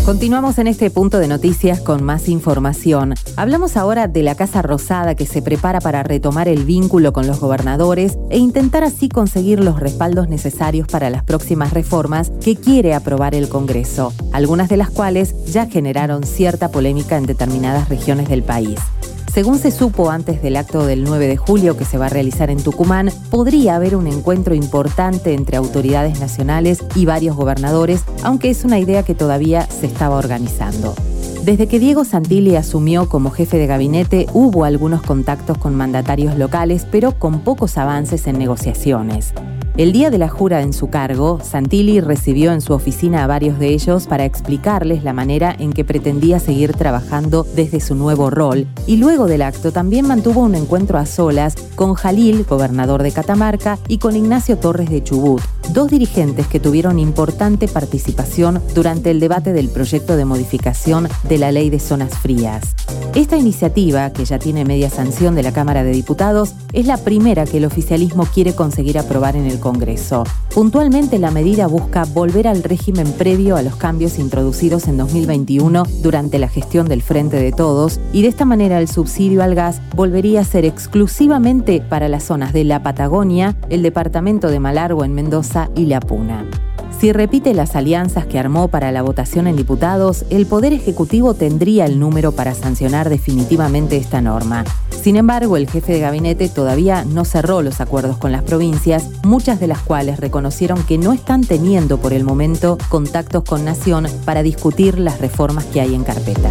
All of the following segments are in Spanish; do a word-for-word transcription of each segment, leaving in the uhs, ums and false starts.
Continuamos en este punto de noticias con más información. Hablamos ahora de la Casa Rosada, que se prepara para retomar el vínculo con los gobernadores e intentar así conseguir los respaldos necesarios para las próximas reformas que quiere aprobar el Congreso, algunas de las cuales ya generaron cierta polémica en determinadas regiones del país. Según se supo antes del acto del nueve de julio que se va a realizar en Tucumán, podría haber un encuentro importante entre autoridades nacionales y varios gobernadores, aunque es una idea que todavía se estaba organizando. Desde que Diego Santilli asumió como jefe de gabinete, hubo algunos contactos con mandatarios locales, pero con pocos avances en negociaciones. El día de la jura en su cargo, Santilli recibió en su oficina a varios de ellos para explicarles la manera en que pretendía seguir trabajando desde su nuevo rol, y luego del acto también mantuvo un encuentro a solas con Jalil, gobernador de Catamarca, y con Ignacio Torres de Chubut, dos dirigentes que tuvieron importante participación durante el debate del proyecto de modificación de la Ley de Zonas Frías. Esta iniciativa, que ya tiene media sanción de la Cámara de Diputados, es la primera que el oficialismo quiere conseguir aprobar en el Congreso. Puntualmente, la medida busca volver al régimen previo a los cambios introducidos en dos mil veintiuno durante la gestión del Frente de Todos, y de esta manera el subsidio al gas volvería a ser exclusivamente para las zonas de la Patagonia, el departamento de Malargüe en Mendoza y La Puna. Si repite las alianzas que armó para la votación en diputados, el Poder Ejecutivo tendría el número para sancionar definitivamente esta norma. Sin embargo, el jefe de gabinete todavía no cerró los acuerdos con las provincias, muchas de las cuales reconocieron que no están teniendo por el momento contactos con Nación para discutir las reformas que hay en carpeta.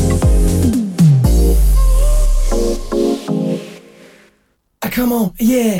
Come on, yeah.